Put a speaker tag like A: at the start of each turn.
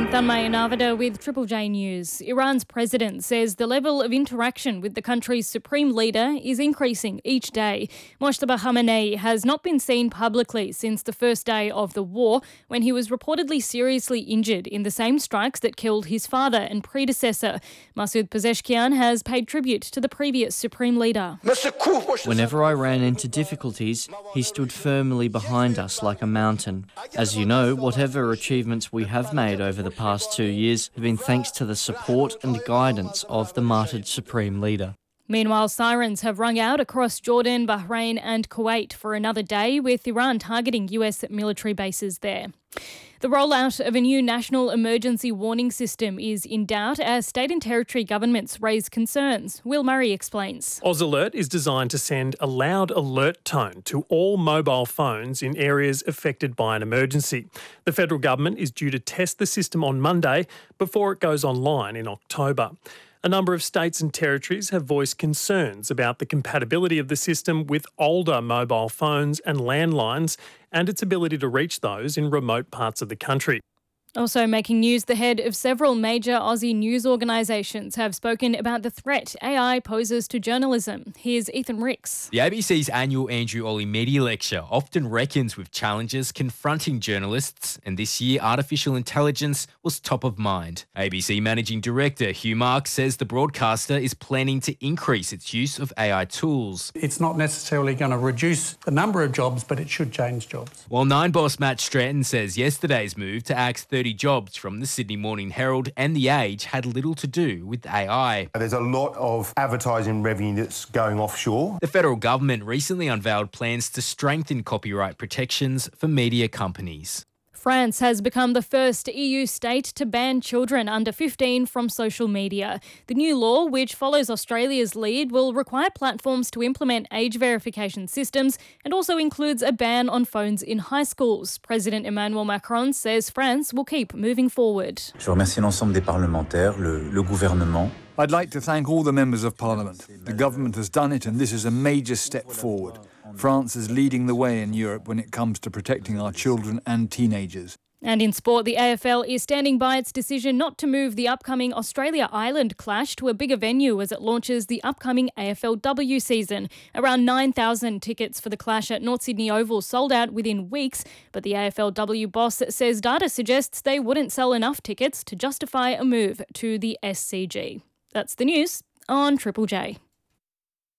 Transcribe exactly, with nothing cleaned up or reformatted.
A: Thanmay Navada with Triple J News. Iran's president says the level of interaction with the country's supreme leader is increasing each day. Mojtaba Khamenei has not been seen publicly since the first day of the war, when he was reportedly seriously injured in the same strikes that killed his father and predecessor. Masoud Pezeshkian has paid tribute to the previous supreme leader.
B: Whenever I ran into difficulties, he stood firmly behind us like a mountain. As you know, whatever achievements we have made over the past two years have been thanks to the support and guidance of the martyred Supreme Leader.
A: Meanwhile, sirens have rung out across Jordan, Bahrain and Kuwait for another day, with Iran targeting U S military bases there. The rollout of a new national emergency warning system is in doubt as state and territory governments raise concerns. Will Murray explains.
C: AusAlert is designed to send a loud alert tone to all mobile phones in areas affected by an emergency. The federal government is due to test the system on Monday before it goes online in October. A number of states and territories have voiced concerns about the compatibility of the system with older mobile phones and landlines and its ability to reach those in remote parts of the country.
A: Also making news, the head of several major Aussie news organisations have spoken about the threat A I poses to journalism. Here's Ethan Ricks.
D: The A B C's annual Andrew Olley Media Lecture often reckons with challenges confronting journalists, and this year artificial intelligence was top of mind. A B C Managing Director Hugh Marks says the broadcaster is planning to increase its use of A I tools.
E: It's not necessarily going to reduce the number of jobs, but it should change jobs.
D: While Nine boss Matt Stratton says yesterday's move to axe thirty jobs from the Sydney Morning Herald and The Age had little to do with A I.
F: There's a lot of advertising revenue that's going offshore.
D: The federal government recently unveiled plans to strengthen copyright protections for media companies.
A: France has become the first E U state to ban children under fifteen from social media. The new law, which follows Australia's lead, will require platforms to implement age verification systems and also includes a ban on phones in high schools. President Emmanuel Macron says France will keep moving forward.
G: Je remercie l'ensemble des parlementaires, le, le gouvernement.
H: I'd like to thank all the members of Parliament. The government has done it, and this is a major step forward. France is leading the way in Europe when it comes to protecting our children and teenagers.
A: And in sport, the A F L is standing by its decision not to move the upcoming Australia-Ireland clash to a bigger venue as it launches the upcoming A F L W season. Around nine thousand tickets for the clash at North Sydney Oval sold out within weeks, but the A F L W boss says data suggests they wouldn't sell enough tickets to justify a move to the S C G. That's the news on Triple J.